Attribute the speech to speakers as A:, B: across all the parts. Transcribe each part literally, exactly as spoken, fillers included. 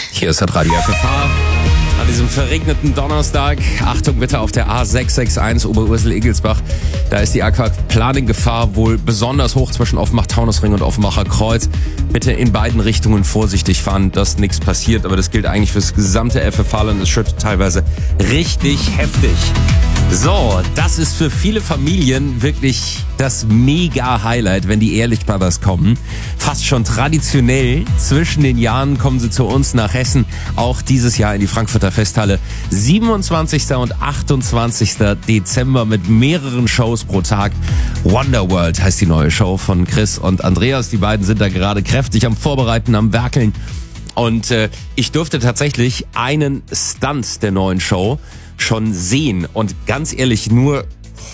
A: Hier ist das Radio F F H. An diesem verregneten Donnerstag, Achtung bitte auf der A sechs sechs eins Oberursel-Igelsbach, da ist die Aquaplaning-Gefahr wohl besonders hoch zwischen Offenbach-Taunusring und Offenbacher Kreuz. Bitte in beiden Richtungen vorsichtig fahren, dass nichts passiert, aber das gilt eigentlich fürs gesamte F F H-Land. Es schüttet teilweise richtig heftig. So, das ist für viele Familien wirklich das Mega-Highlight, wenn die Ehrlich Brothers kommen. Fast schon traditionell zwischen den Jahren kommen sie zu uns nach Hessen, auch dieses Jahr in die Frankfurter Festhalle. siebenundzwanzigsten und achtundzwanzigsten Dezember mit mehreren Shows pro Tag. Wonderworld heißt die neue Show von Chris und Andreas. Die beiden sind da gerade kräftig am Vorbereiten, am Werkeln. Und äh, ich durfte tatsächlich einen Stunt der neuen Show schon sehen. Und ganz ehrlich, nur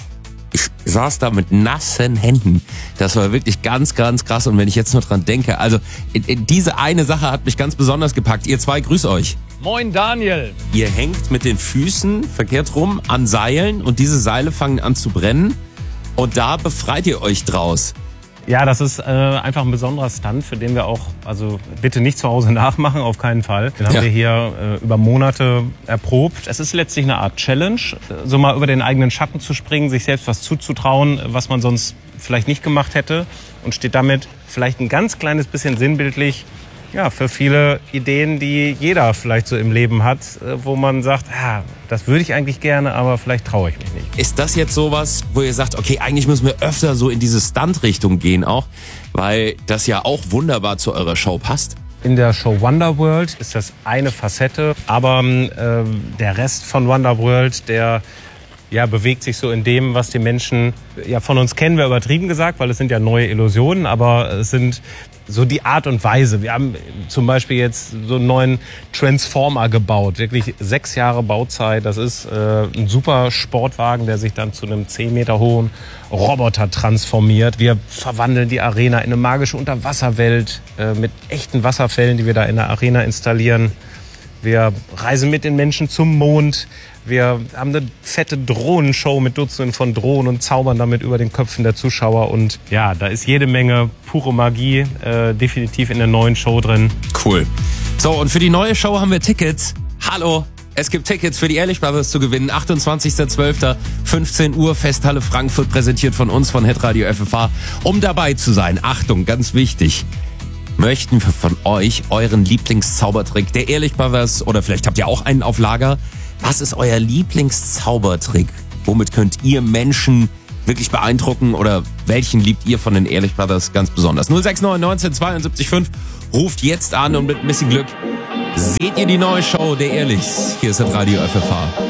A: ich saß da mit nassen Händen. Das war wirklich ganz, ganz krass. Und wenn ich jetzt nur dran denke, also diese eine Sache hat mich ganz besonders gepackt. Ihr zwei, grüßt euch.
B: Moin Daniel.
A: Ihr hängt mit den Füßen verkehrt rum an Seilen und diese Seile fangen an zu brennen. Und da befreit ihr euch draus.
B: Ja, das ist äh, einfach ein besonderer Stunt, für den wir auch, also bitte nicht zu Hause nachmachen, auf keinen Fall. Den haben
A: Ja.
B: wir hier äh, über Monate erprobt. Es ist letztlich eine Art Challenge, so mal über den eigenen Schatten zu springen, sich selbst was zuzutrauen, was man sonst vielleicht nicht gemacht hätte und steht damit vielleicht ein ganz kleines bisschen sinnbildlich ja, für viele Ideen, die jeder vielleicht so im Leben hat, äh, wo man sagt, ah, das würde ich eigentlich gerne, aber vielleicht traue ich mich nicht.
A: Ist das jetzt sowas, wo ihr sagt, okay, eigentlich müssen wir öfter so in diese Stunt-Richtung gehen auch, weil das ja auch wunderbar zu eurer Show passt?
B: In der Show Wonderworld ist das eine Facette, aber äh, der Rest von Wonderworld, der ja, bewegt sich so in dem, was die Menschen ja von uns kennen, wäre übertrieben gesagt, weil es sind ja neue Illusionen, aber es sind so die Art und Weise. Wir haben zum Beispiel jetzt so einen neuen Transformer gebaut, wirklich sechs Jahre Bauzeit. Das ist äh, ein super Sportwagen, der sich dann zu einem zehn Meter hohen Roboter transformiert. Wir verwandeln die Arena in eine magische Unterwasserwelt äh, mit echten Wasserfällen, die wir da in der Arena installieren. Wir reisen mit den Menschen zum Mond. Wir haben eine fette Drohnenshow mit Dutzenden von Drohnen und zaubern damit über den Köpfen der Zuschauer. Und ja, da ist jede Menge pure Magie äh, definitiv in der neuen Show drin.
A: Cool. So, und für die neue Show haben wir Tickets. Hallo, es gibt Tickets für die Ehrlich Brothers zu gewinnen. achtundzwanzigsten zwölften fünfzehn Uhr, Festhalle Frankfurt, präsentiert von uns, von Hitradio F F H. Um dabei zu sein, Achtung, ganz wichtig, möchten wir von euch euren Lieblingszaubertrick der Ehrlich Brothers, oder vielleicht habt ihr auch einen auf Lager. Was ist euer Lieblingszaubertrick? Womit könnt ihr Menschen wirklich beeindrucken, oder welchen liebt ihr von den Ehrlich Brothers ganz besonders? null sechs neun neunzehn zweiundsiebzig fünf. Ruft jetzt an und mit ein bisschen Glück seht ihr die neue Show der Ehrlichs. Hier ist das Radio F F H.